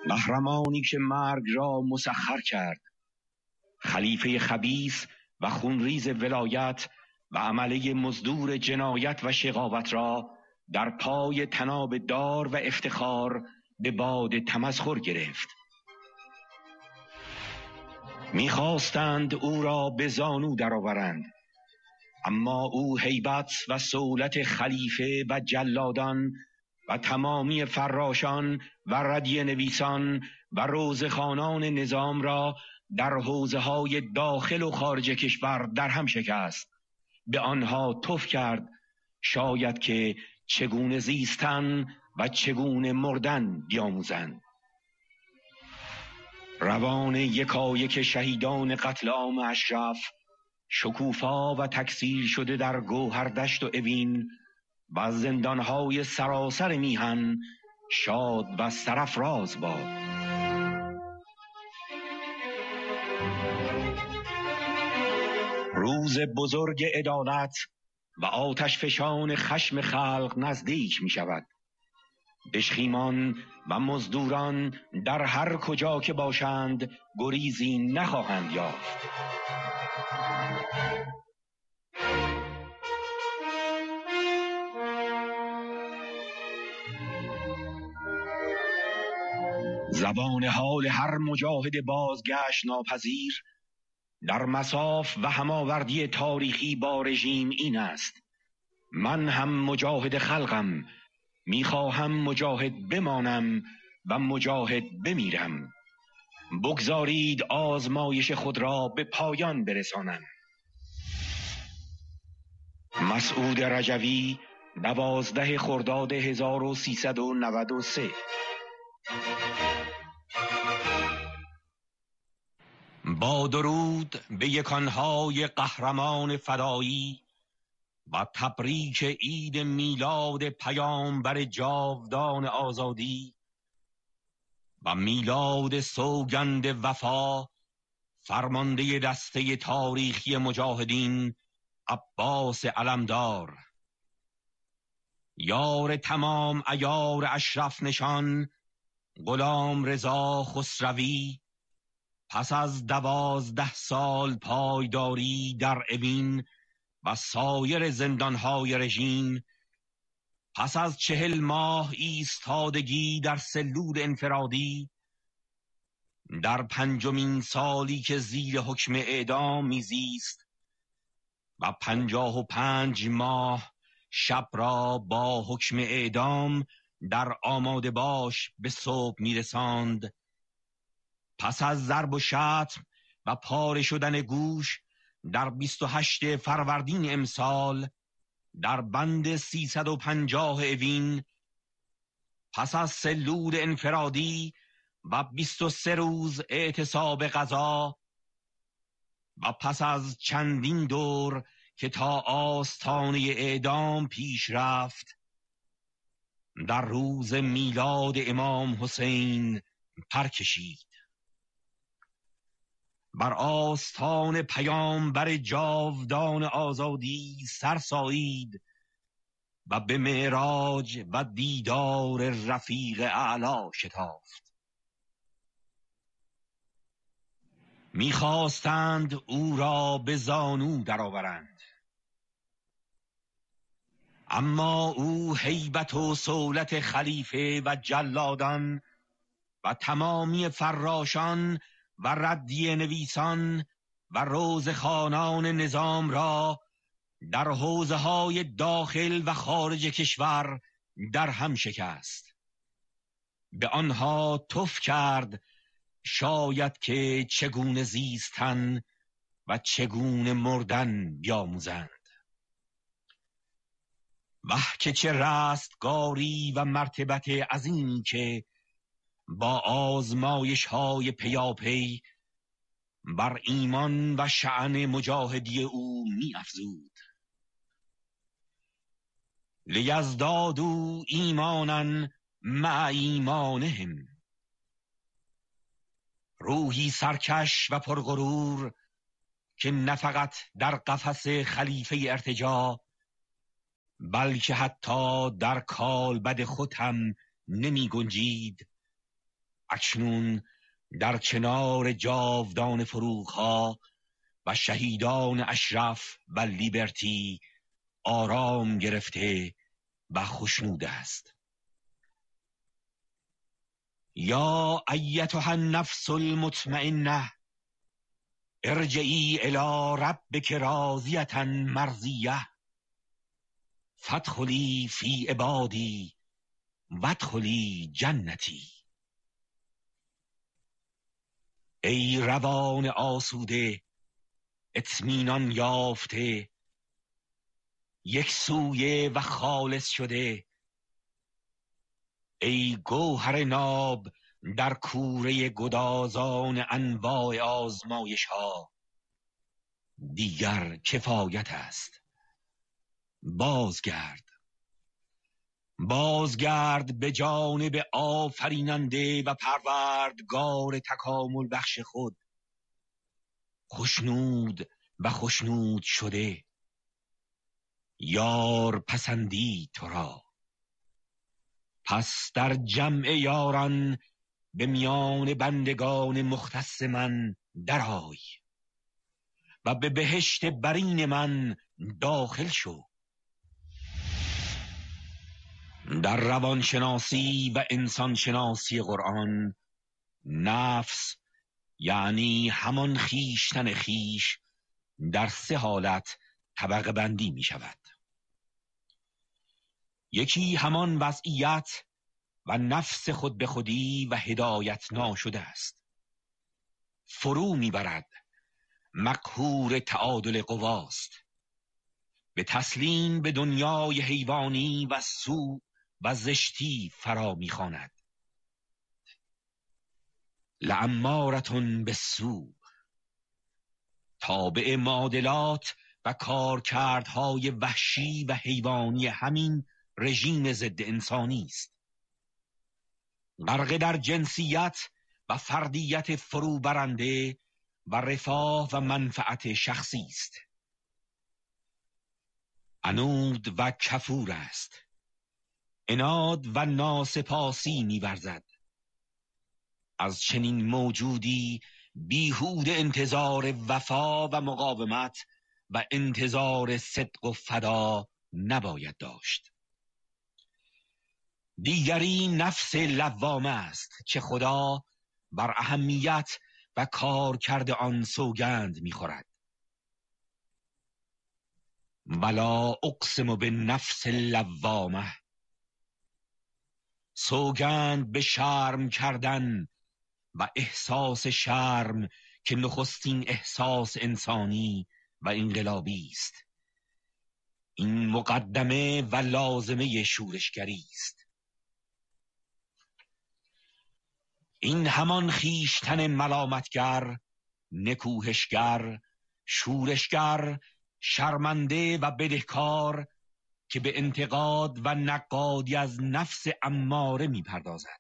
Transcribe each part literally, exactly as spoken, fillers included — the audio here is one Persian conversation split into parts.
قهرمانی که مرگ را مسخر کرد، خلیفه خبیث و خونریز ولایت و عمله مزدور جنایت و شقاوت را در پای طناب دار و افتخار به باد تمسخر گرفت. می‌خواستند او را به زانو درآورند، اما او هیبت و صولت خلیفه و جلادان و تمامی فراشان و ردیه نویسان و روزخوانان نظام را در حوزه‌های داخل و خارج کشور در هم شکست، به آنها تف کرد شاید که چگونه زیستن و چگونه مردن بیاموزند. روان یکایک شهیدان قتل عام اشرف شکوفا و تکثیر شده در گوهردشت و اوین و زندانهای سراسر میهن شاد و سرافراز باد. روز بزرگ عدالت و آتش فشان خشم خلق نزدیک می شود. بشخیمان و مزدوران در هر کجا که باشند گریزی نخواهند یافت. زبان حال هر مجاهد بازگشت ناپذیر در مصاف و هماوردی تاریخی با رژیم این است: من هم مجاهد خلقم، میخواهم مجاهد بمانم و مجاهد بمیرم. بگذارید آزمایش خود را به پایان برسانم. مسعود رجوی، دوازده خرداد هزار و سیصد و نود و سه. با درود به یکانهای قهرمان فدایی و تبریک عید میلاد پیامبر جاودان آزادی و میلاد سوگند وفا فرمانده دسته تاریخی مجاهدین عباس علمدار، یار تمام عیار اشرف نشان غلام رضا خسروی، پس از دوازده سال پایداری در اوین و سایر زندانهای رژیم، پس از چهل ماه ایستادگی در سلول انفرادی، در پنجمین سالی که زیر حکم اعدام میزیست و پنجاه و پنج ماه شب را با حکم اعدام در آماده باش به صبح میرساند، پس از ضرب و شتم و پاره شدن گوش در بیست و هشتم فروردین امسال در بند سیصد و پنجاه اوین، پس از سلول انفرادی و بیست و سه روز اعتصاب غذا و پس از چندین دور که تا آستانه اعدام پیش رفت، در روز میلاد امام حسین پر کشید. بر آستان پیامبر جاودان آزادی سر سایید و به معراج و دیدار رفیق اعلی شتافت. می‌خواستند او را به زانو درآورند، اما او هیبت و صولت خلیفه و جلادان و تمامی فراشان و ردیه نویسان و روزخوانان نظام را در حوزه‌های داخل و خارج کشور در هم شکست، به آنها تف کرد شاید که چگونه زیستن و چگونه مردن بیاموزند. وه که چه رستگاری و مرتبت عظیمی که با آزمایش های پیاپی بر ایمان و شأن مجاهدی او می افزود. لیزدادوا ایمانا مع ایمانهم، روحی سرکش و پرغرور که نه فقط در قفس خلیفه ارتجاع بلکه حتی در کالبد خود هم نمی گنجید، اکنون در کنار جاودان فروغها و شهیدان اشرف و لیبرتی آرام گرفته و خشنود است. یا ایتها النفس المطمئنه ارجعی الی ربک راضیة مرضیه فادخلی فی عبادی وادخلی جنتی. ای روان آسوده، اطمینان یافته، یک سویه و خالص شده، ای گوهر ناب در کوره گدازان انواع آزمایش ها، دیگر کفایت است. بازگرد بازگرد به جانب آفریننده و پروردگار تکامل بخش خود، خشنود و خشنود شده. یار پسندی تو را، پس در جمع یاران به میان بندگان مختص من درآی و به بهشت برین من داخل شو. در روانشناسی و انسانشناسی قرآن، نفس یعنی همان خیشتن خیش در سه حالت طبقه بندی می شود. یکی همان وضعیت و نفس خود به خودی و هدایت ناشده است، فرو میبرد، مقهور تعادل قواست، به تسلیم به دنیای حیوانی و سوء و زشتی فرا میخواند. لامارة بالسوء، تابع معادلات و کارکردهای وحشی و حیوانی همین رژیم ضد انسانی است. غرق در جنسیت و فردیت فرو برنده و رفاه و منفعت شخصی است. عنود و کفور است، عناد و ناسپاسی می‌ورزد. از چنین موجودی بیهوده انتظار وفا و مقاومت و انتظار صدق و فدا نباید داشت. دیگری نفس لوامه است که خدا بر اهمیت و کار کرده آن سوگند می‌خورد. ولا اقسم بالنفس اللوامه، سوگند به شرم کردن و احساس شرم که نخستین احساس انسانی و انقلابی است. این مقدمه و لازمه شورشگری است. این همان خیشتن ملامتگر، نکوهشگر، شورشگر، شرمنده و بدهکار که به انتقاد و نقادی از نفس اماره می پردازد.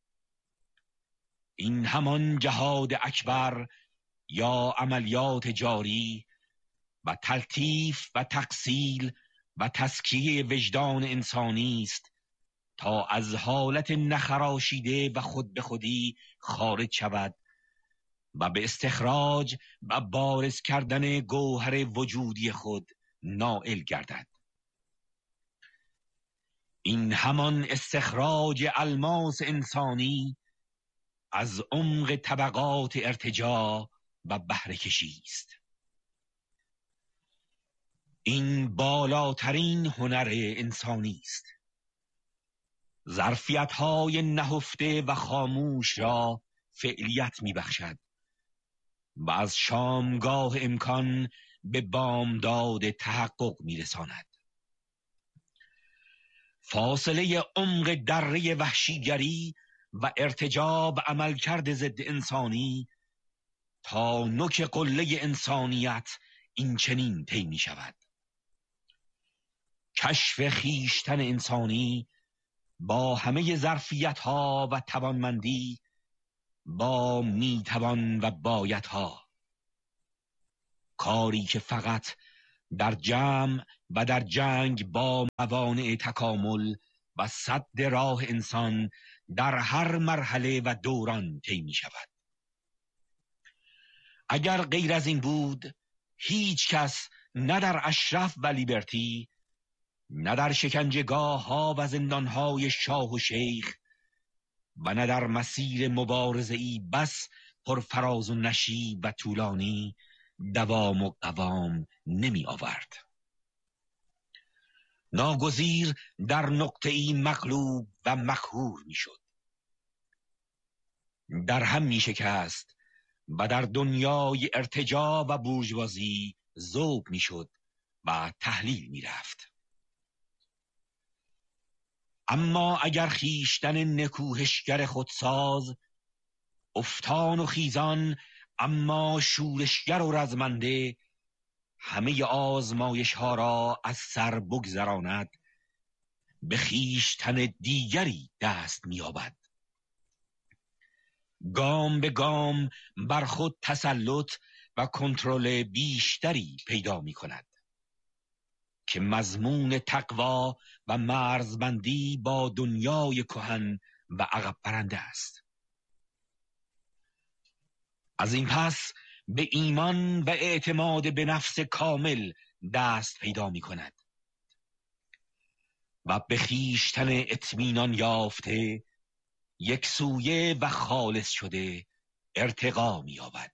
این همان جهاد اکبر یا عملیات جاری و تلطیف و تقسیل و تزکیه وجدان انسانی است تا از حالت نخراشیده و خود به خودی خارج شود و به استخراج و بارز کردن گوهر وجودی خود نائل گردد. این همان استخراج الماس انسانی از عمق طبقات ارتجاع و بهره کشی است. این بالاترین هنر انسانی است. ظرفیت‌های نهفته و خاموش را فعلیت می‌بخشد و از شامگاه امکان به بامداد تحقق می‌رساند. فاصله عمق دره وحشیگری و ارتجاع و عملکرد ضد انسانی تا نوک قله انسانیت این چنین طی می شود. کشف خیشتن انسانی با همه ظرفیت‌ها و توانمندی، با میتوان و بایدها، کاری که فقط در جمع و در جنگ با موانع تکامل و سد راه انسان در هر مرحله و دوران طی می شود. اگر غیر از این بود، هیچ کس نه در اشرف و لیبرتی، نه در شکنجهگاه ها و زندان های شاه و شیخ و نه در مسیر مبارزه‌ای بس پرفراز و نشیب و طولانی دوام و قوام نمی آورد. ناگزیر در نقطه‌ای مغلوب و مقهور می شد. در هم می شکست و در دنیای ارتجاع و بورژوازی ذوب می شد و تحلیل می رفت. اما اگر خیشتن نکوهشگر خودساز، افتان و خیزان اما شورشگر و رزمنده، همه آزمایش ها را از سر بگذراند، به خیشتن دیگری دست می‌یابد. گام به گام بر خود تسلط و کنترل بیشتری پیدا می‌کند که مضمون تقوا و مرزبندی با دنیای کهن و عقب برنده است. از این پس به ایمان و اعتماد به نفس کامل دست پیدا می کند و به خویشتن اطمینان یافته، یک سویه و خالص شده ارتقا می یابد.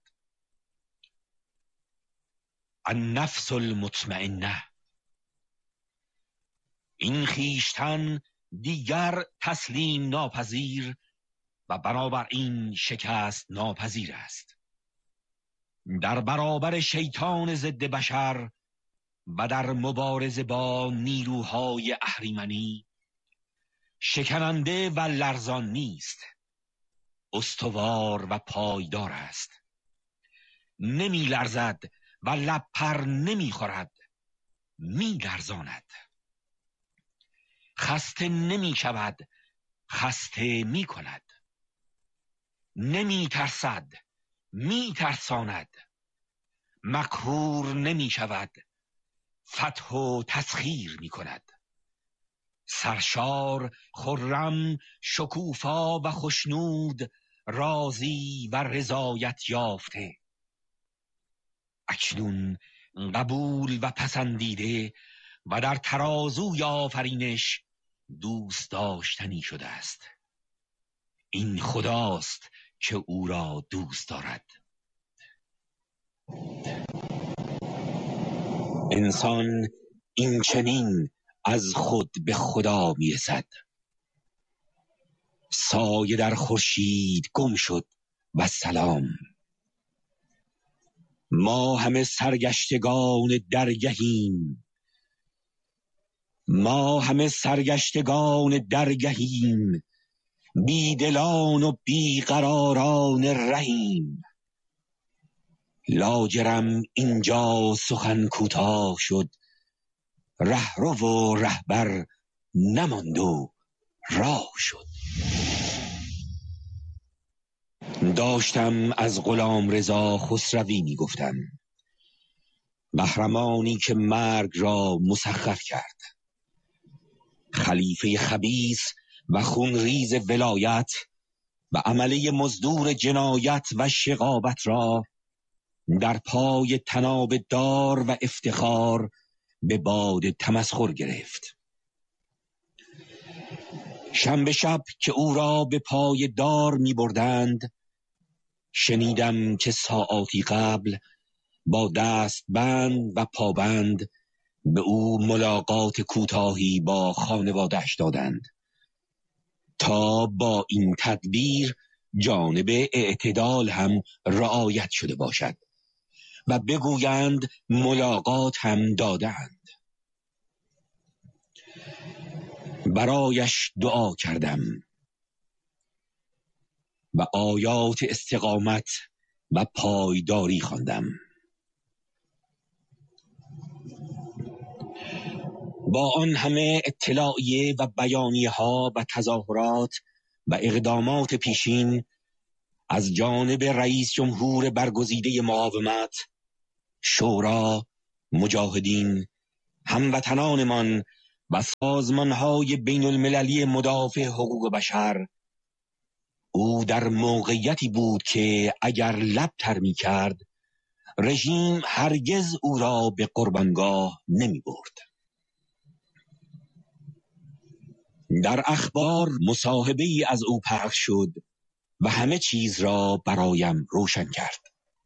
النفس المطمئنه. این خویشتن دیگر تسلیم ناپذیر و بنابراین شکست ناپذیر است. در برابر شیطان ضد بشر و در مبارزه با نیروهای اهریمنی شکننده و لرزان نیست، استوار و پایدار است. نمی لرزد و لب پر نمی خورد، می لرزاند. خسته نمی شود، خسته می کند. نمی ترسد، می ترساند. مقهور نمی شود، فتح و تسخیر می کند. سرشار، خرم، شکوفا و خوشنود، راضی و رضایت یافته. اکنون قبول و پسندیده و در ترازوی آفرینش دوست داشتنی شده است. این خداست که او را دوست دارد. انسان این چنین از خود به خدا میرسد. سایه در خورشید گم شد و سلام. ما همه سرگشتگان درگهیم، ما همه سرگشتگان درگهیم، بیدلان و بیقراران رهیم. لاجرم اینجا سخن کوتاه شد، رهرو و رهبر نماند و راه شد. داشتم از غلامرضا خسروی می گفتم، قهرمانی که مرگ را مسخر کرد. خلیفه خبیث و خونریز ولایت و عمله مزدور جنایت و شقاوت را در پای طناب دار و افتخار به باد تمسخر گرفت. شنبه شب که او را به پای دار می بردند، شنیدم که ساعاتی قبل با دست بند و پابند به او ملاقات کوتاهی با خانواده‌اش دادند تا با این تدبیر جانب اعتدال هم رعایت شده باشد و بگویند ملاقات هم دادند. برایش دعا کردم و آیات استقامت و پایداری خواندم. با آن همه اطلاعیه و بیانیه ها و تظاهرات و اقدامات پیشین از جانب رئیس جمهور برگزیده مقاومت، شورا، مجاهدین، هموطنانمان و سازمانهای بین المللی مدافع حقوق بشر او در موقعیتی بود که اگر لب تر می کرد رژیم هرگز او را به قربانگاه نمی برد. در اخبار مصاحبه ای از او پخش شد و همه چیز را برایم روشن کرد.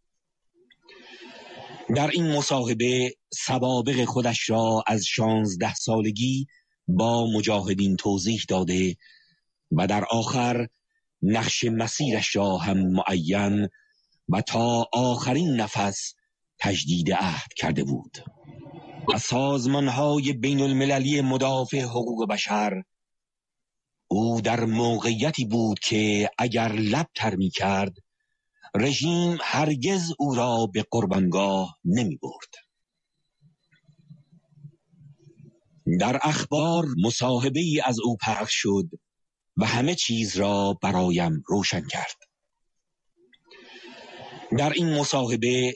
در این مصاحبه سوابق خودش را از شانزده سالگی با مجاهدین توضیح داده و در آخر نقش مسیرش را هم معین و تا آخرین نفس تجدید عهد کرده بود و سازمان‌های بین المللی مدافع حقوق بشر او در موقعیتی بود که اگر لب تر می کرد رژیم هرگز او را به قربانگاه نمی برد. در اخبار مصاحبه ای از او پخش شد و همه چیز را برایم روشن کرد. در این مصاحبه